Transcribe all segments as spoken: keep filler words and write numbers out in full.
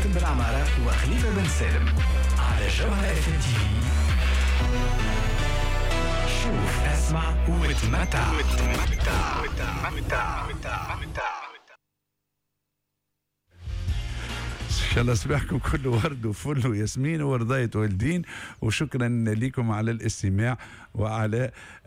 فاطم بن عمارة وخليفة بن سالم على جوهرة اف ام تي في. شوف اسمع وتمتع وتمتع وتمتع وتمتع. إن شاء الله صباحكم كله ورد وفل وياسمين ورضاية والدين، وشكرا لكم على الاستماع وعلى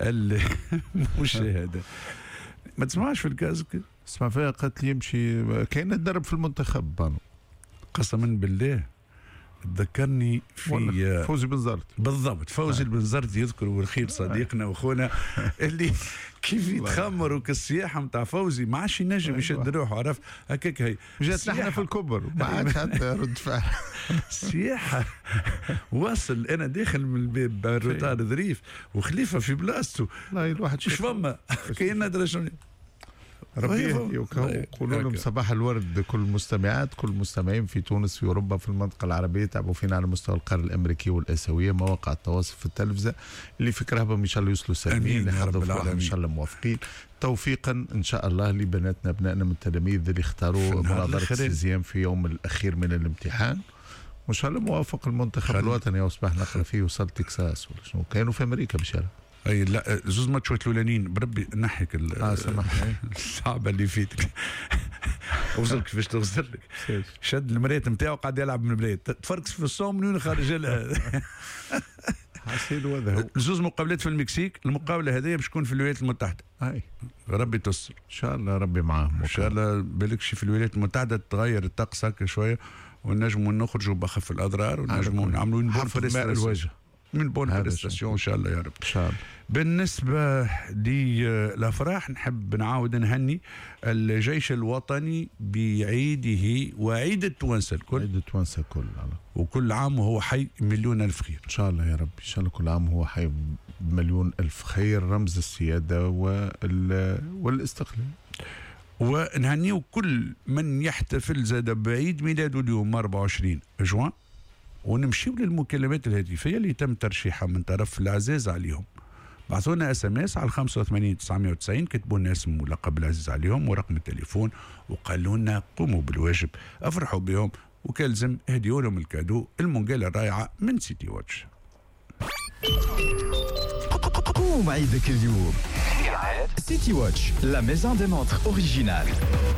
المشاهدة. ما تسمعش في الكازك؟ اسمع فيها قالت لي يمشي كاين الدرب في المنتخب بانو. قسما بالله تذكرني في فوزي بن زرت. بالضبط، فوزي بن زرت يذكر والخير صديقنا واخونا اللي كيف يتخمروا كالسياحه نتاع فوزي ما عادش ينجم يشد روحه، عرفت هكاك هي جات نحن في الكبر ما عادش حتى رد فعل. السياحه وصل انا داخل من الباب روتار ظريف وخليفه في بلاصتو. والله الواحد مش فما كاين ندرة شنو ربي يقولوا لهم صباح الورد كل المستمعات كل المستمعين في تونس في اوروبا في المنطقه العربيه. تابعوا فينا على مستوى القاره الامريكيه والاسيويه، مواقع التواصل في التلفزه اللي فكرها بهم ان شاء الله يوصلوا سالمين، اللي حضروا فرحهم ان شاء الله موافقين، توفيقا ان شاء الله لبناتنا ابنائنا من التلاميذ اللي اختاروا مناظره السيزيام في يوم الاخير من الامتحان، وان شاء الله موافق المنتخب الوطني. واصبح نقرا فيه وصل تكساس ولا شنو كانوا في امريكا بشارع. اي لا زوز ماتشات الاولانيين بربي نحيك اه سامحني الصعبه اللي فيتك. وصل كيفاش تغزر لك شد المريت نتاعو قاعد يلعب من المريت تفركس في الصوم من وين خارج لها. حسين وذا زوز مقابلات في المكسيك، المقابله هذه باش تكون في الولايات المتحده. اي ربي تستر ان شاء الله ربي معاهم ان شاء الله. بالكش في الولايات المتحده تغير الطقس هكا شويه ونجموا نخرجوا بخف الاضرار ونجموا نعملوا من بون الوجه من بون بريستاسيون ان شاء الله يا رب ان شاء الله. بالنسبه للافراح نحب نعاود نهني الجيش الوطني بعيده وعيد التوانسه الكل. عيد التوانسه الكل وكل عام وهو حي مليون الف خير ان شاء الله يا رب. ان شاء الله كل عام هو حي بمليون الف خير، رمز السياده والاستقلال. ونهنيو كل من يحتفل زاد بعيد ميلاده اليوم أربعة وعشرين جوان، ونمشيو للمكالمات الهاتفيه اللي تم ترشيحها من طرف العزاز عليهم. بعثوا لنا اس ام اس على خمسة وثمانين تسعمائة وتسعين، كتبوا لنا اسم ولقب العزيز عليهم ورقم التليفون وقالوا لنا قوموا بالواجب، افرحوا بهم وكالزم اهديوا لهم الكادو المونجيلا الرائعه من سيتي واتش. قوم عيدك اليوم سيتي واتش لا ميزون دي مونتر اوريجينال.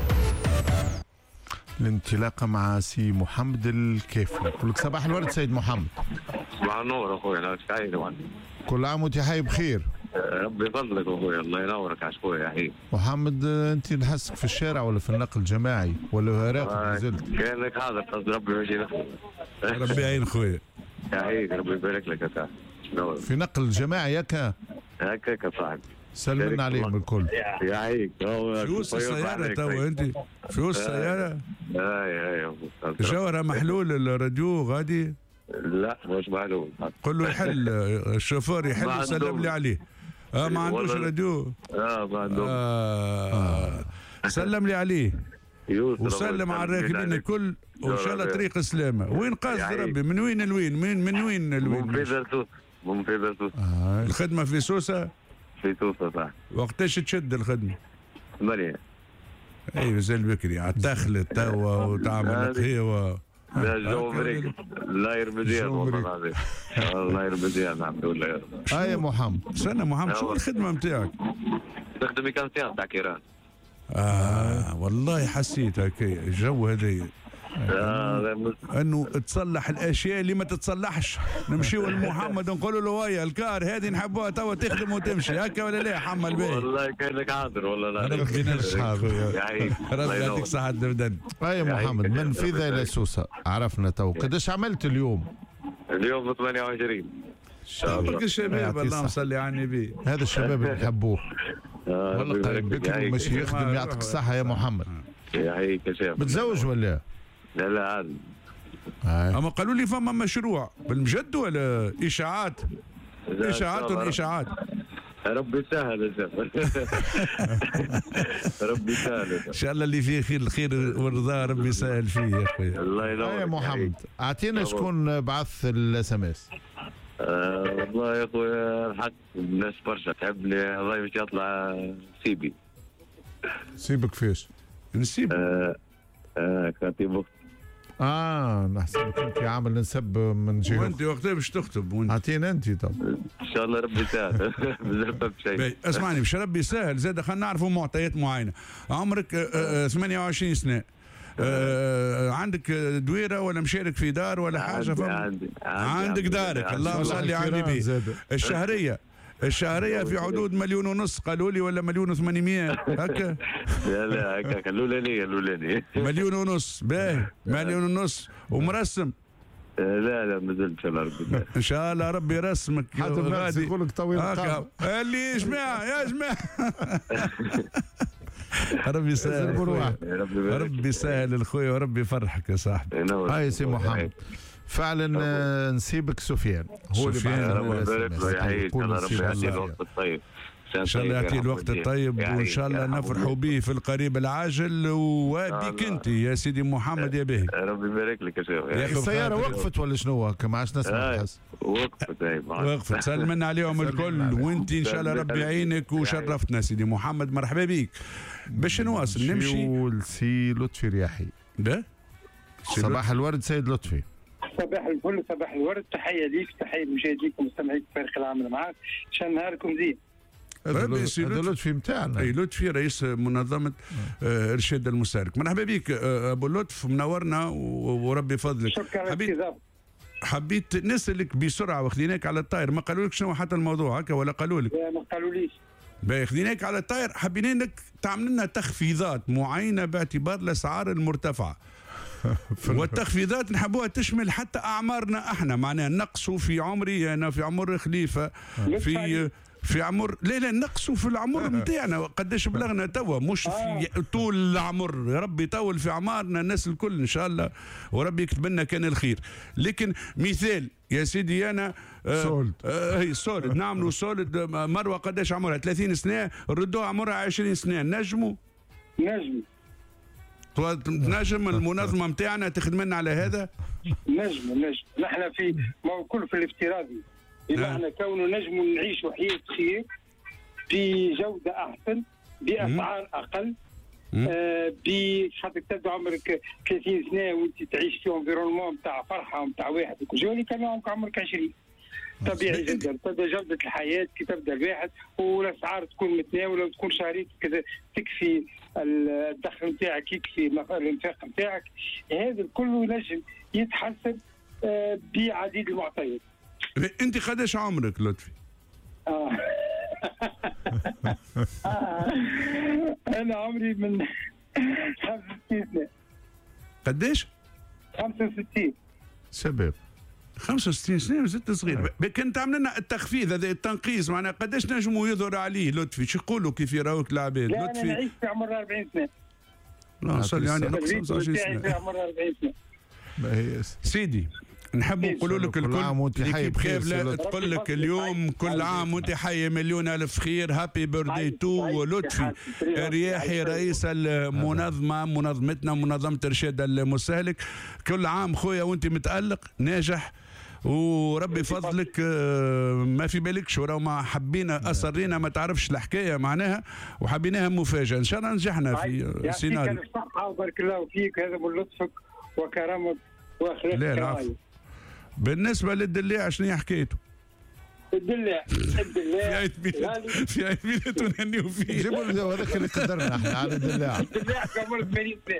الانطلاقه مع سي محمد الكيفي. نقول لك صباح الورد سيد محمد. صباح النور اخوي، انا سعيد. كل عام وانت حي بخير. ربي يفضلك اخوي، الله ينورك على شويه يا حبيبي. محمد انت نحسك في الشارع ولا في النقل الجماعي ولا راقد نزلت؟ كانك حاضر قصد ربي يجي لك. ربي يعين خويا يا حبيبي، ربي يبارك لك يا صاحبي. في نقل جماعي هكا هكاك يا صاحبي. سلمنا عليهم الكل. يا عيك فلوس السيارة تو انت فلوس السيارة؟ اي اي جوهرة محلول الراديو غادي؟ لا مش محلول. قل له يحل الشوفور يحل وسلم لي عليه. اه ما عندوش راديو؟ اه ما عندوش. آه. سلم لي عليه وسلم على الراكبين الكل وان شاء الله طريق السلامة. وين قاصد ربي؟ من وين لوين؟ من من وين لوين؟ من في سوسة. من في سوسة. آه. الخدمة في سوسة؟ في سوسة صح. وقتاش تشد الخدمة؟ ثمانية. اي مازال بكري على تخلط توا وتعمل قهوة. لا الجو مريق، الله يربي زياد والله العظيم. الله يربي زياد الحمد لله يا رب. اه يا محمد. استنى محمد شو الخدمة نتاعك؟ نخدم ميكانيسيان تاع كيران. اه والله حسيت هكا الجو هذايا. آه انه تصلح الاشياء اللي ما تتصلحش. نمشيو لمحمد نقولوا له ويا الكار هذه نحبوها توا تخدم وتمشي هكا ولا لا حمل باهي. والله كانك حاضر والله لا. ربي ينجحك يا عيني. ربي يعطيك صحة البدن. اي محمد من فيذا الى سوسة عرفنا تو قداش عملت اليوم؟ اليوم ثمانية وعشرين ان شاء الله. الشباب اللهم صل على النبي. هذا الشباب اللي نحبوه والله قريب بكري ماشي يخدم يعطيك الصحة يا محمد. يا هيك يا شيخ. متزوج ولا؟ لا لا عادي. اما قالوا لي فما مشروع بالمجد ولا اشاعات؟ اشاعات واشاعات. ربي يسهل يا شيخ. ربي يسهل ان شاء الله اللي فيه خير الخير والرضا ربي يسهل فيه يا اخويا. الله ينور يا محمد. اعطينا شكون بعث الاس ام اس؟ والله يا اخويا الحق الناس برشا تحبني. الله باش يطلع سيبي. سيبك فيش؟ نسيب. اه اه كاتب اه نحسب كنت عامل نسب من جهه. وانت وقتها باش تخطب وانت اعطينا انت طب ان شاء الله ربي يسهل. بزاف شيء. اسمعني باش ربي يسهل زاد خلينا نعرفوا معطيات معينه. عمرك ثمانية وعشرين سنه، آه عندك دويره ولا مشارك في دار ولا حاجه؟ عندي عندي, عندي عندك دارك، اللهم صل على النبي. الشهريه الشهريه في حدود مليون ونص قالوا لي، ولا مليون وثمانمائة هكا؟ لا لا هكاك الاولانيه الاولانيه مليون ونص. باهي مليون ونص ومرسم؟ لا لا ما زلت ان شاء الله ربي. ان شاء الله ربي يرسمك غادي. يقول لك طويل القامه اللي يا جماعه يا جماعه. ربي يسهل ربي يسهل الخويا وربي يفرحك يا صاحبي. هاي سي محمد فعلا نسيبك سفيان هو اللي بعد ربي يبارك له يعيش. الله ربي يعطيه الوقت الطيب ان شاء الله يعطيه الوقت الطيب، وان شاء الله نفرحوا به في القريب العاجل وبك انت يا سيدي محمد يا باهي. ربي يبارك لك يا شيخ. السياره وقفت ولا شنو؟ ما عادش نسمع الحس. وقفت وقفت. سلمنا عليهم الكل، وانت ان شاء الله ربي يعينك وشرفتنا سيدي محمد. مرحبا بك. باش نواصل نمشي سي لطفي رياحي. ده صباح الورد سيد لطفي. صباح الفل صباح الورد. تحيه ليك تحيه لمشاهديكم ومستمعيك فريق العمل معاك. شان نهاركم زين. هذا لطفي نتاعنا. اي لطفي رئيس منظمه آه ارشاد المستهلك. مرحبا بك آه ابو لطف، منورنا وربي يفضلك. شكرا. حبيت حبيت نسالك بسرعه، واخذيناك على الطاير، ما قالوا لك شنو حتى الموضوع هكا ولا قالوا لك؟ لا ما قالوليش. باخذيناك على الطاير، حبينا انك تعمل لنا تخفيضات معينه باعتبار الاسعار المرتفعه. والتخفيضات نحبوها تشمل حتى اعمارنا احنا، معناها نقصوا في عمري انا، في عمر خليفه، في في عمر لا لا نقصوا في العمر نتاعنا. قداش بلغنا توا، مش في طول العمر. يا ربي يطول في اعمارنا الناس الكل ان شاء الله، وربي يكتب لنا كان الخير. لكن مثال يا سيدي انا آه سولد آه هي سولد نعملوا سولد. مروه قداش عمرها؟ ثلاثين سنه، ردوها عمرها عشرين سنه. نجموا نجم نجم المنظمه نتاعنا تخدم لنا على هذا؟ نجم نجم نحن في ما هو كل في الافتراضي، بمعنى كونه نجم نعيشوا حياه خير بجوده احسن باسعار اقل. آه بخاطر تبدا عمرك ثلاثين سنه وانت تعيش في انفيرونمون نتاع فرحه ونتاع واحد وجولي كان عمرك عشرين. طبيعي جدا تبدا جوده الحياه كي تبدا الواحد والاسعار تكون متناوله وتكون شهريتك كذا تكفي الدخل نتاعك، يكفي الانفاق نتاعك. هذا كله ينجم يتحسن آه بعديد المعطيات. انت قداش عمرك لطفي؟ آه. انا عمري من خمسة وستين سنه. قداش؟ خمسة وستين. شباب خمسة وستين سنه وزدت صغير. كان تعمل لنا التخفيض هذا التنقيص، معناها قداش نجموا يظهر عليه لطفي؟ شو يقولوا كيف يراوك العباد؟ لا لطفي انا نعيش في عمر أربعين سنه. لا صل يعني نقص خمسة وعشرين سنه. في عمر أربعين سنه. سيدي نحب نقول لك الكل ليكيب بخير. تقول لك اليوم كل عام وانت حي، مليون الف خير. هابي بيرثدي تو لطفي رياحي رئيس المنظمه منظمتنا منظمه ارشاد المستهلك. كل عام خويا وانت متالق ناجح وربي فضلك. ما في بالكش، ورا ما حبينا اصرينا ما تعرفش الحكايه معناها وحبيناها مفاجاه. ان شاء الله نجحنا في سيناريو. يعطيك الصحه وبارك الله فيك. هذا من لطفك وكرمك واخلاقك. لا العفو. بالنسبه للدلاع شنو هي حكايته؟ الدلاع الدلاع في عيد ميلاد في عيد ميلاد نهنيو فيه. جيبوا له هذاك اللي قدرنا احنا على الدلاع. الدلاع عمره ثمانين سنه.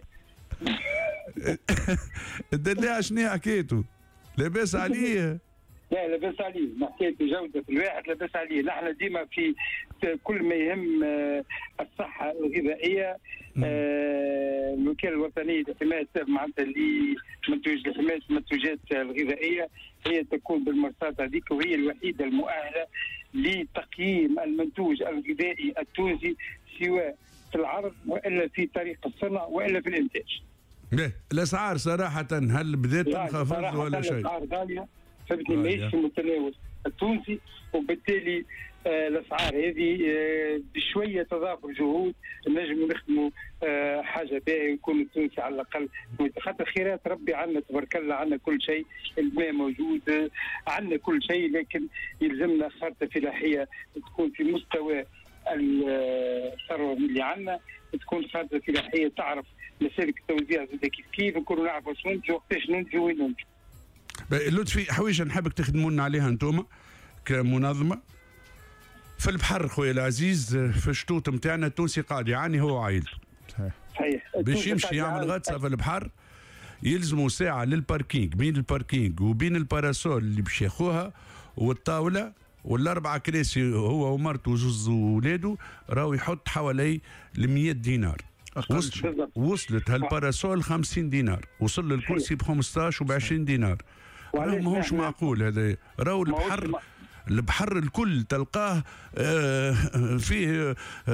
الدلاع شنو هي حكايته؟ لاباس عليه؟ لا لاباس عليه، ما حكايه جوده الواحد لاباس عليه. نحن ديما في كل ما يهم الصحه الغذائيه. آه الوكاله الوطنيه لحمايه معناتها اللي منتوج لحمايه المنتوجات الغذائيه هي تكون بالمرصاد هذيك، وهي الوحيده المؤهله لتقييم المنتوج الغذائي التونسي سواء في العرض والا في طريقه الصنع والا في الانتاج. لا الاسعار صراحه هل بدات تنخفض ولا شيء؟ الاسعار غاليه فبتني ماهيش في المتناول التونسي، وبالتالي آه الاسعار هذه آه بشويه تضافر جهود نجموا نخدموا آه حاجه باهيه ويكون التونسي على الاقل. خاطر خيرات ربي عندنا تبارك الله، عندنا كل شيء، الماء موجود، آه عندنا كل شيء، لكن يلزمنا خارطه فلاحيه تكون في مستوى الثروه اللي عندنا، تكون خارطه فلاحيه تعرف مسالك التوزيع زاد كيف كيف نكونوا نعرفوا شنو ننتجوا وقتاش ننتجوا وين ننتجوا. لطفي حويجه نحبك تخدموا لنا عليها انتم كمنظمه في البحر خويا العزيز، في الشطوط نتاعنا التونسي قاعد يعاني هو وعائلته. صحيح. باش يمشي يعمل غطسه في البحر يلزموا ساعه للباركينج، بين الباركينج وبين الباراسول اللي باش ياخوها والطاوله والاربعه كراسي هو ومرته وزوز وولاده، راهو يحط حوالي مئة دينار. وصلت وصلت هالباراسول خمسين دينار، وصل للكرسي ب خمسطاش وب عشرين دينار. راهو ماهوش معقول هذا، راهو البحر البحر الكل تلقاه فيه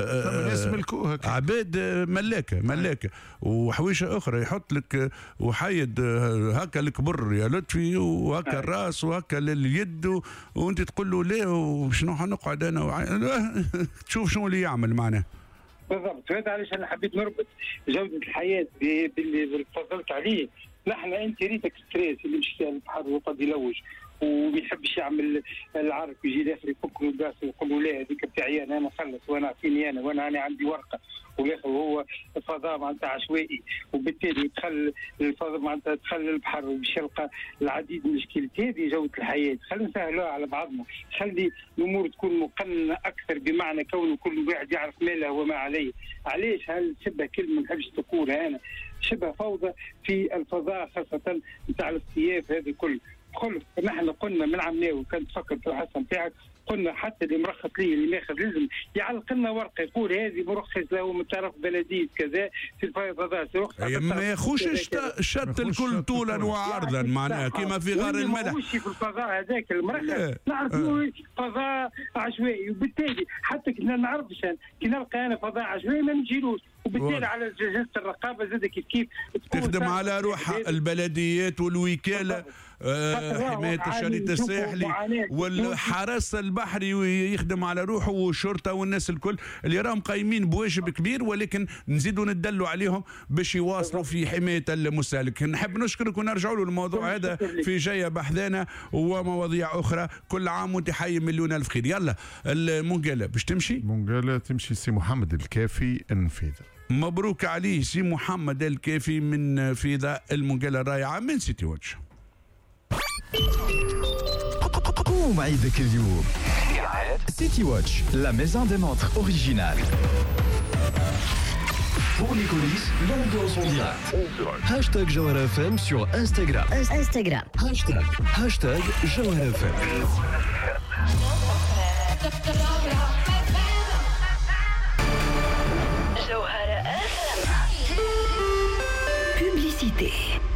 عباد ملاكه ملاكه وحويشه اخرى يحط لك وحيد هكا الكبر يا لطفي وهكا الراس وهكا اليد، وانت تقول له لا وشنو حنقعد انا وع... تشوف شنو اللي يعمل معنا. بالضبط، هذا علاش انا حبيت نربط جوده الحياه باللي تفضلت عليه. نحن انت ريتك ستريس اللي مشي البحر وقد يلوج وما يحبش يعمل العرق ويجي داخل يفك له الباس ويقول له لا هذيك بتاعي انا، انا خلص وانا فيني انا وانا انا عندي ورقه، والاخر هو فضاء معناتها عشوائي، وبالتالي يدخل الفضاء معناتها دخل البحر وباش يلقى العديد من المشكلات. هذه جوده الحياه، خلينا نسهلوها على بعضنا، خلي الامور تكون مقننه اكثر، بمعنى كونه كل واحد يعرف ما له وما عليه. علاش هل شبه كلمه ما نحبش تقولها انا، شبه فوضى في الفضاء خاصه نتاع الاصطياف هذا كله. خلف نحن قلنا من عمناه وكان تفكر في الحصه نتاعك، قلنا حتى اللي مرخص لي اللي ماخذ لازم يعلق لنا ورقه يقول هذه مرخص له من طرف بلديه كذا في الفيضانات. ما ياخوش الشط الكل طولا وعرضا معناها كما في غار الملح. ماهوش في الفضاء هذاك المرخص، نعرفوا فضاء عشوائي، وبالتالي حتى كنا نعرفش كي نلقى انا فضاء عشوائي ما نجيلوش، وبالتالي على جهاز الرقابه زاد كيف كيف تخدم على روحها البلديات والوكاله حمايه الشريط الساحلي والحرس البحري يخدم على روحه والشرطه والناس الكل اللي راهم قايمين بواجب كبير، ولكن نزيدوا ندلوا عليهم باش يواصلوا في حمايه المستهلك. نحب نشكرك ونرجعوا له الموضوع هذا في جايه بحثنا ومواضيع اخرى. كل عام وانت حي مليون الف خير. يلا المنقاله باش تمشي، منقاله تمشي سي محمد الكافي النفيذ. مبروك عليه سي محمد الكافي من فيذا المنقاله الرائعه من سيتي واتش. قوم عيدك اليوم. سيتي واتش, la maison des montres originale. Pour les coulisses, l'ambiance en direct. Hashtag Jawhara F M sur Instagram. Instagram. Hashtag, hashtag Jawhara F M. Jawhara F M. Publicité.